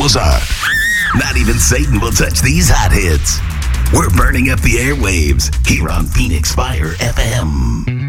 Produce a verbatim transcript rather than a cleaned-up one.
ritmos are. Not even Satan will touch these hot hits. We're burning up the airwaves here on Phoenix Fire F M.